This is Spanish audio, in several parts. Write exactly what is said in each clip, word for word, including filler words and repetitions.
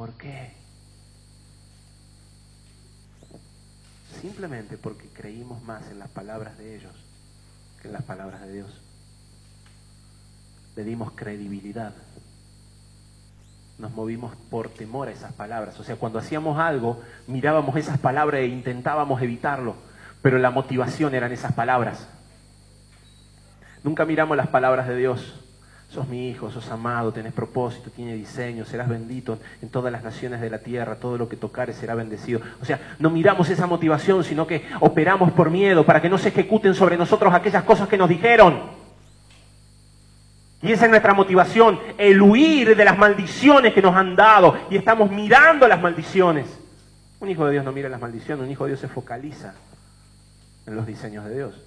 ¿Por qué? Simplemente porque creímos más en las palabras de ellos que en las palabras de Dios. Le dimos credibilidad. Nos movimos por temor a esas palabras. O sea, cuando hacíamos algo, mirábamos esas palabras e intentábamos evitarlo, pero la motivación eran esas palabras. Nunca miramos las palabras de Dios. Sos mi hijo, sos amado, tenés propósito, tienes diseño, serás bendito en todas las naciones de la tierra, todo lo que tocares será bendecido. O sea, no miramos esa motivación, sino que operamos por miedo para que no se ejecuten sobre nosotros aquellas cosas que nos dijeron. Y esa es nuestra motivación, el huir de las maldiciones que nos han dado. Y estamos mirando las maldiciones. Un hijo de Dios no mira las maldiciones, un hijo de Dios se focaliza en los diseños de Dios.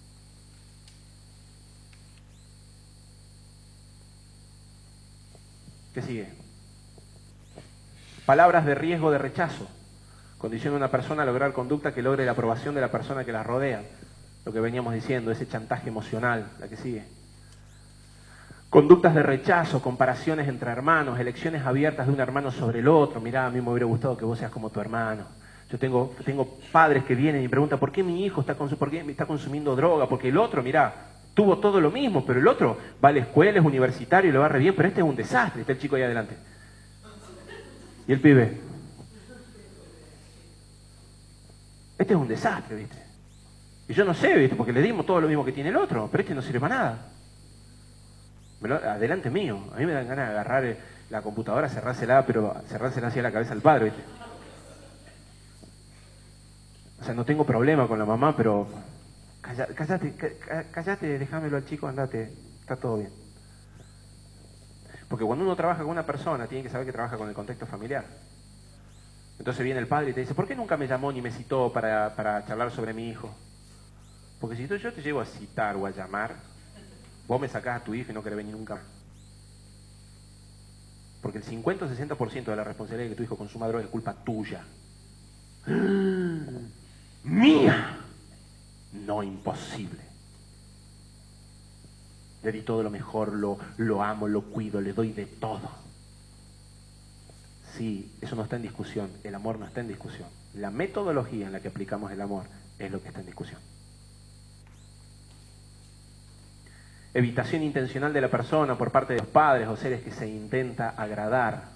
¿Qué sigue? Palabras de riesgo de rechazo. Condiciona a una persona a lograr conducta que logre la aprobación de la persona que la rodea. Lo que veníamos diciendo, ese chantaje emocional, la que sigue. Conductas de rechazo, comparaciones entre hermanos, elecciones abiertas de un hermano sobre el otro. Mirá, a mí me hubiera gustado que vos seas como tu hermano. Yo tengo, tengo padres que vienen y preguntan, ¿por qué mi hijo está, por qué está consumiendo droga? Porque el otro, mirá, tuvo todo lo mismo, pero el otro va a la escuela, es universitario y le va re bien, pero este es un desastre. Está el chico ahí adelante. Y el pibe. Este es un desastre, ¿viste? Y yo no sé, ¿viste? Porque le dimos todo lo mismo que tiene el otro, pero este no sirve para nada. Me lo, adelante mío. A mí me dan ganas de agarrar la computadora, cerrársela, pero cerrársela hacia la cabeza al padre, ¿viste? O sea, no tengo problema con la mamá, pero Callate, callate, callate, déjamelo al chico, andate, está todo bien. Porque cuando uno trabaja con una persona, tiene que saber que trabaja con el contexto familiar. Entonces viene el padre y te dice, ¿por qué nunca me llamó ni me citó para, para charlar sobre mi hijo? Porque si tú, yo te llego a citar o a llamar, vos me sacás a tu hijo y no querés venir nunca más. Porque el cincuenta o sesenta por ciento de la responsabilidad de que tu hijo consuma droga es culpa tuya. ¡Mía! No, imposible. Le di todo lo mejor, lo, lo amo, lo cuido, le doy de todo. Sí, eso no está en discusión, el amor no está en discusión. La metodología en la que aplicamos el amor es lo que está en discusión. Evitación intencional de la persona por parte de los padres o seres que se intenta agradar.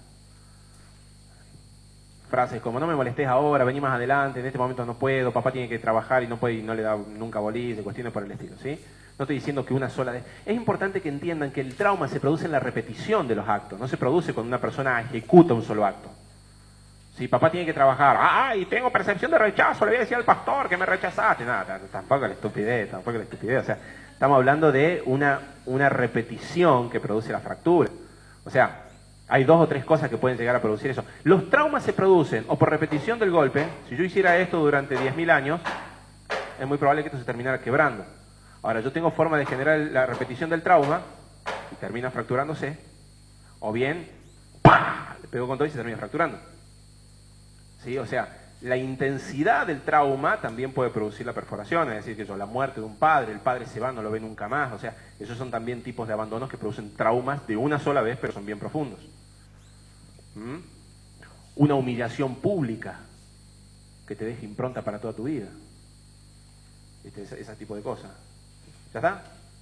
Frases como, no me molestes ahora, vení más adelante, en este momento no puedo, papá tiene que trabajar y no puede y no le da nunca bolilla, cuestiones por el estilo, ¿sí? No estoy diciendo que una sola vez. Es importante que entiendan que el trauma se produce en la repetición de los actos, no se produce cuando una persona ejecuta un solo acto. Si papá tiene que trabajar, ¡ay, tengo percepción de rechazo! Le voy a decir al pastor que me rechazaste. Nada, tampoco la estupidez, tampoco la estupidez. O sea, estamos hablando de una, una repetición que produce la fractura. O sea, hay dos o tres cosas que pueden llegar a producir eso. Los traumas se producen o por repetición del golpe. Si yo hiciera esto durante diez mil años, es muy probable que esto se terminara quebrando. Ahora, yo tengo forma de generar la repetición del trauma y termina fracturándose. O bien, ¡pah!, le pego con todo y se termina fracturando. ¿Sí? O sea, la intensidad del trauma también puede producir la perforación. Es decir, que yo, la muerte de un padre, el padre se va, no lo ve nunca más. O sea, esos son también tipos de abandonos que producen traumas de una sola vez, pero son bien profundos. ¿Mm? Una humillación pública que te deje impronta para toda tu vida. ¿Viste? Ese, ese tipo de cosas. ¿Ya está?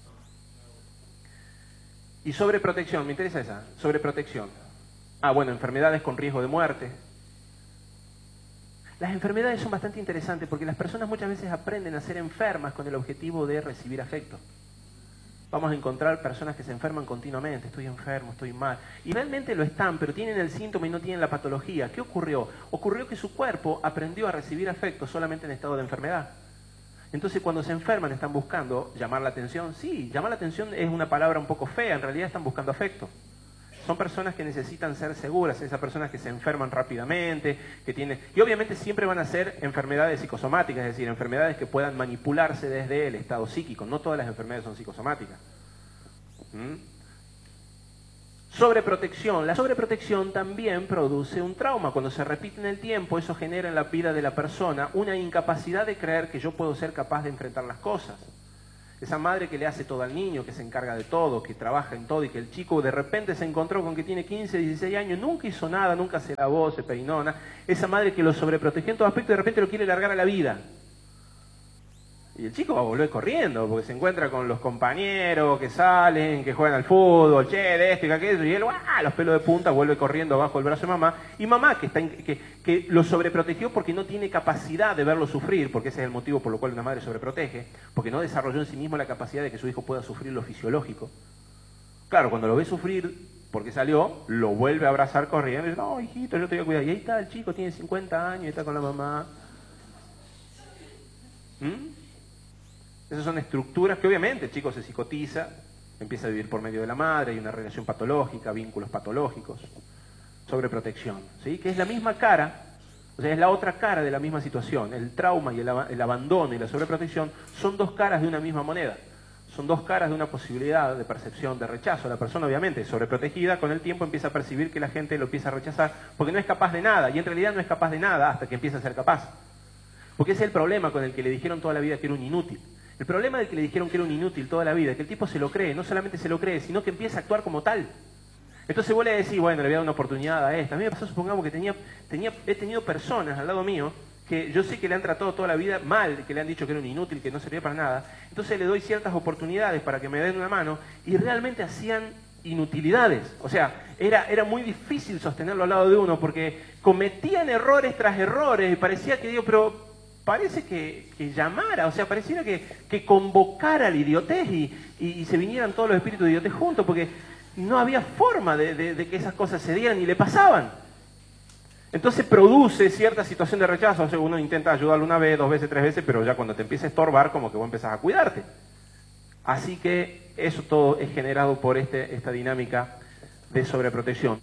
Y sobreprotección, me interesa esa, sobreprotección. Ah, bueno, enfermedades con riesgo de muerte. Las enfermedades son bastante interesantes porque las personas muchas veces aprenden a ser enfermas con el objetivo de recibir afecto. Vamos a encontrar personas que se enferman continuamente, estoy enfermo, estoy mal. Y realmente lo están, pero tienen el síntoma y no tienen la patología. ¿Qué ocurrió? Ocurrió que su cuerpo aprendió a recibir afecto solamente en estado de enfermedad. Entonces cuando se enferman están buscando llamar la atención. Sí, llamar la atención es una palabra un poco fea, en realidad están buscando afecto. Son personas que necesitan ser seguras, esas personas que se enferman rápidamente, que tienen... Y obviamente siempre van a ser enfermedades psicosomáticas, es decir, enfermedades que puedan manipularse desde el estado psíquico. No todas las enfermedades son psicosomáticas. ¿Mm? Sobreprotección. La sobreprotección también produce un trauma. Cuando se repite en el tiempo, eso genera en la vida de la persona una incapacidad de creer que yo puedo ser capaz de enfrentar las cosas. Esa madre que le hace todo al niño, que se encarga de todo, que trabaja en todo y que el chico de repente se encontró con que tiene quince, dieciséis años, nunca hizo nada, nunca se lavó, se peinó, nada. Esa madre que lo sobreprotegió en todo aspecto y de repente lo quiere largar a la vida. Y el chico va a volver corriendo, porque se encuentra con los compañeros que salen, que juegan al fútbol, che, de esto y aquello, y él, ¡ah!, los pelos de punta, vuelve corriendo abajo del brazo de mamá. Y mamá, que, está in, que, que lo sobreprotegió porque no tiene capacidad de verlo sufrir, porque ese es el motivo por lo cual una madre sobreprotege, porque no desarrolló en sí mismo la capacidad de que su hijo pueda sufrir lo fisiológico. Claro, cuando lo ve sufrir, porque salió, lo vuelve a abrazar corriendo, y dice, no, hijito, yo te voy a cuidar. Y ahí está el chico, tiene cincuenta años, y está con la mamá. ¿Mm? Esas son estructuras que obviamente el chico se psicotiza, empieza a vivir por medio de la madre, hay una relación patológica, vínculos patológicos, sobreprotección, ¿sí? Que es la misma cara, o sea, es la otra cara de la misma situación. El trauma y el, ab el abandono y la sobreprotección son dos caras de una misma moneda, son dos caras de una posibilidad de percepción de rechazo. La persona obviamente sobreprotegida con el tiempo empieza a percibir que la gente lo empieza a rechazar porque no es capaz de nada, y en realidad no es capaz de nada hasta que empieza a ser capaz. Porque ese es el problema con el que le dijeron toda la vida que era un inútil. El problema del que le dijeron que era un inútil toda la vida es que el tipo se lo cree, no solamente se lo cree, sino que empieza a actuar como tal. Entonces vos le decís, bueno, le voy a dar una oportunidad a esta. A mí me pasó, supongamos que tenía, tenía, he tenido personas al lado mío que yo sé que le han tratado toda la vida mal, que le han dicho que era un inútil, que no servía para nada. Entonces le doy ciertas oportunidades para que me den una mano y realmente hacían inutilidades. O sea, era, era muy difícil sostenerlo al lado de uno porque cometían errores tras errores y parecía que, digo, pero... parece que, que llamara, o sea, pareciera que, que convocara la idiotez y, y, y se vinieran todos los espíritus de idiotez juntos, porque no había forma de, de, de que esas cosas se dieran y le pasaban. Entonces produce cierta situación de rechazo, o sea, uno intenta ayudarlo una vez, dos veces, tres veces, pero ya cuando te empieza a estorbar, como que vos empezás a cuidarte. Así que eso todo es generado por este, esta dinámica de sobreprotección.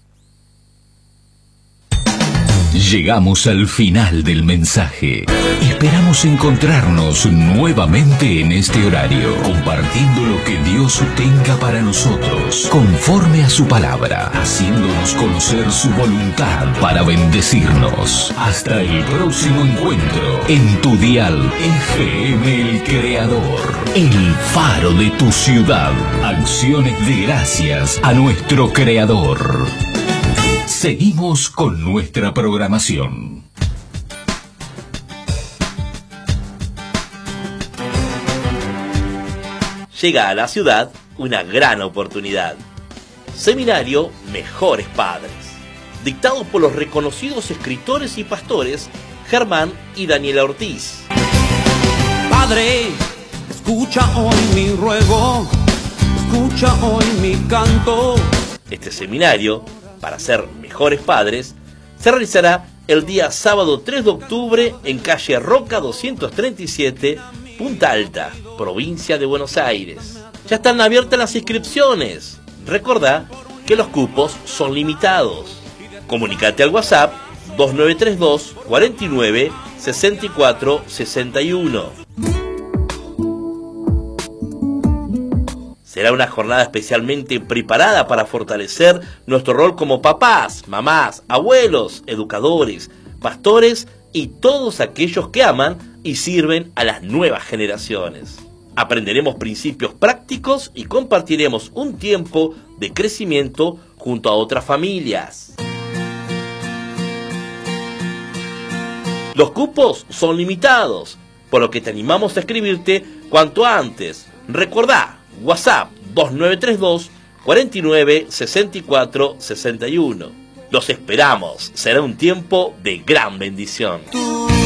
Llegamos al final del mensaje. Esperamos encontrarnos nuevamente en este horario, compartiendo lo que Dios tenga para nosotros, conforme a su palabra, haciéndonos conocer su voluntad para bendecirnos. Hasta el próximo encuentro en tu dial F M El Creador, el faro de tu ciudad. Acciones de gracias a nuestro Creador. Seguimos con nuestra programación. Llega a la ciudad una gran oportunidad. Seminario Mejores Padres, dictado por los reconocidos escritores y pastores Germán y Daniela Ortiz. Padre, escucha hoy mi ruego, escucha hoy mi canto. Este seminario, para ser mejores padres, se realizará el día sábado tres de octubre en calle Roca doscientos treinta y siete, Punta Alta, provincia de Buenos Aires. Ya están abiertas las inscripciones. Recordá que los cupos son limitados. Comunicate al WhatsApp dos nueve tres dos, cuatro nueve, seis cuatro seis uno. Será una jornada especialmente preparada para fortalecer nuestro rol como papás, mamás, abuelos, educadores, pastores y todos aquellos que aman y sirven a las nuevas generaciones. Aprenderemos principios prácticos y compartiremos un tiempo de crecimiento junto a otras familias. Los cupos son limitados, por lo que te animamos a escribirte cuanto antes. Recordá, WhatsApp dos nueve tres dos, cuatro nueve, seis cuatro seis uno. Los esperamos, será un tiempo de gran bendición.